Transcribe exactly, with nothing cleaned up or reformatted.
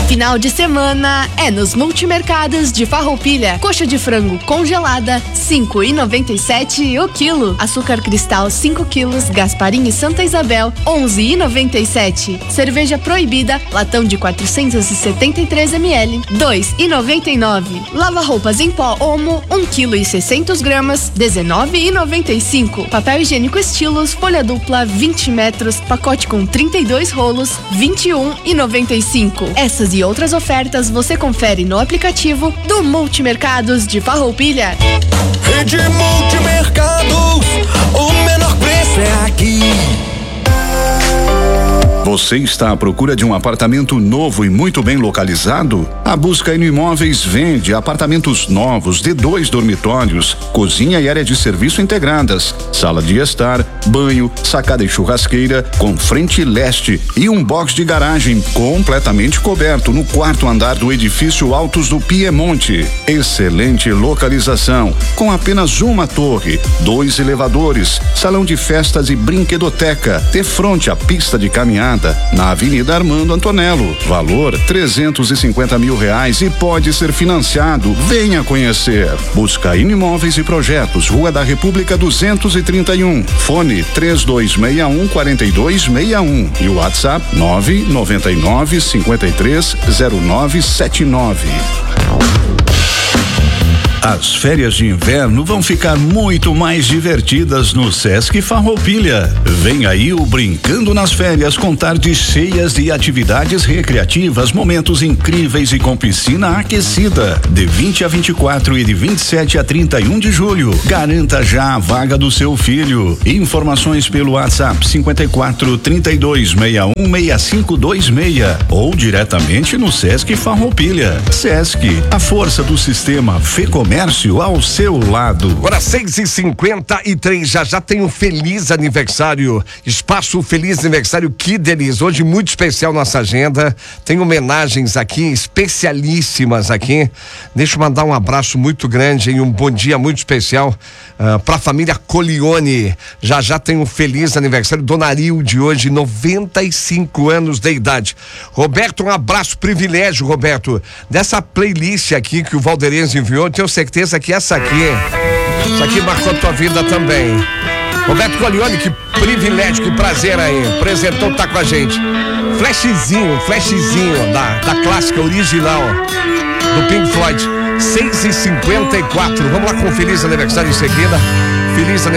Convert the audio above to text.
Final de semana é nos multimercados de Farroupilha. Coxa de frango congelada, cinco e noventa e sete o quilo. Açúcar cristal, cinco quilos. Gasparim e Santa Isabel, onze e noventa e sete. Cerveja proibida, latão de quatrocentos e setenta e três mililitros, dois e noventa e nove. Lava roupas em pó Omo, um quilo e seiscentos gramas, dezenove e noventa e cinco. Papel higiênico Estilos, folha dupla, vinte metros, pacote com trinta e dois rolos, vinte e um e noventa e cinco. Essas e outras ofertas você confere no aplicativo do Multimercados de Farroupilha. Rede Multimercados, o menor preço é aqui. Você está à procura de um apartamento novo e muito bem localizado? A Buscaino Imóveis vende apartamentos novos de dois dormitórios, cozinha e área de serviço integradas, sala de estar, banho, sacada e churrasqueira com frente leste e um box de garagem completamente coberto no quarto andar do edifício Altos do Piemonte. Excelente localização, com apenas uma torre, dois elevadores, salão de festas e brinquedoteca, de frente à pista de caminhada na Avenida Armando Antonello. Valor trezentos e cinquenta mil reais e pode ser financiado. Venha conhecer. Buscaino Imóveis e Projetos, Rua da República duzentos e trinta e um. Fone três dois seis um, quatro dois seis um e o WhatsApp nove nove nove, cinco três zero nove sete nove. As férias de inverno vão ficar muito mais divertidas no Sesc Farroupilha. Vem aí o Brincando nas Férias, com tardes cheias de atividades recreativas, momentos incríveis e com piscina aquecida. De vinte a vinte e quatro e de vinte e sete a trinta e um de julho. Garanta já a vaga do seu filho. Informações pelo WhatsApp cinco quatro, trinta e dois, sessenta e um, sessenta e cinco vinte e seis ou diretamente no Sesc Farroupilha. Sesc, a força do sistema Fê Comércio ao seu lado. Agora seis e cinquenta e três, já já tem um feliz aniversário, espaço feliz aniversário Kidelis, hoje muito especial nossa agenda, tem homenagens aqui, especialíssimas aqui. Deixa eu mandar um abraço muito grande e um bom dia muito especial uh, pra família Colione. Já já tem um feliz aniversário, Dona Arilde, hoje noventa e cinco anos de idade. Roberto, um abraço, privilégio, Roberto, dessa playlist aqui que o Valderenzo enviou, eu tenho certeza que essa aqui, essa aqui marcou tua vida também. Roberto Colione, que privilégio, que prazer aí, apresentou, tá com a gente. Flashzinho, flashzinho da, da clássica original do Pink Floyd. seis e cinquenta e quatro, vamos lá com um feliz aniversário em seguida. Feliz aniversário.